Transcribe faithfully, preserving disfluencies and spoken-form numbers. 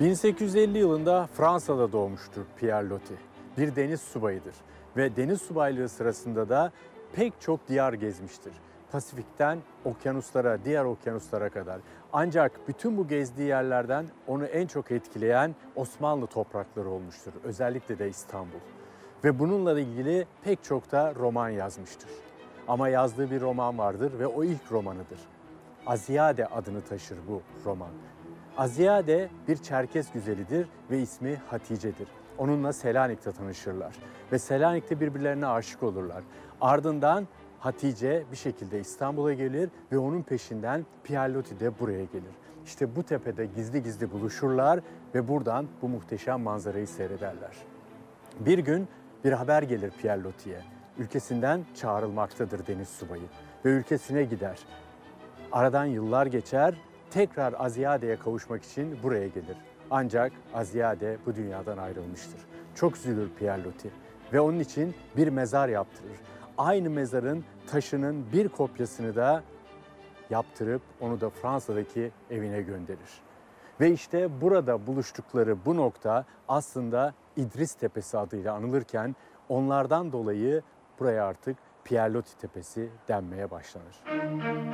bin sekiz yüz elli yılında Fransa'da doğmuştur Pierre Loti. Bir deniz subayıdır ve deniz subaylığı sırasında da pek çok diyar gezmiştir. Pasifik'ten okyanuslara, diğer okyanuslara kadar. Ancak bütün bu gezdiği yerlerden onu en çok etkileyen Osmanlı toprakları olmuştur. Özellikle de İstanbul. Ve bununla ilgili pek çok da roman yazmıştır. Ama yazdığı bir roman vardır ve o ilk romanıdır. Aziyade adını taşır bu roman. Aziyade bir Çerkes güzelidir ve ismi Hatice'dir. Onunla Selanik'te tanışırlar ve Selanik'te birbirlerine aşık olurlar. Ardından Hatice bir şekilde İstanbul'a gelir ve onun peşinden Pierre Loti de buraya gelir. İşte bu tepede gizli gizli buluşurlar ve buradan bu muhteşem manzarayı seyrederler. Bir gün bir haber gelir Pierre Loti'ye. Ülkesinden çağrılmaktadır deniz subayı ve ülkesine gider. Aradan yıllar geçer, tekrar Aziyade'ye kavuşmak için buraya gelir. Ancak Aziyade bu dünyadan ayrılmıştır. Çok üzülür Pierre Loti ve onun için bir mezar yaptırır. Aynı mezarın taşının bir kopyasını da yaptırıp onu da Fransa'daki evine gönderir. Ve işte burada buluştukları bu nokta aslında İdris Tepesi adıyla anılırken onlardan dolayı buraya artık Pierre Loti Tepesi denmeye başlanır.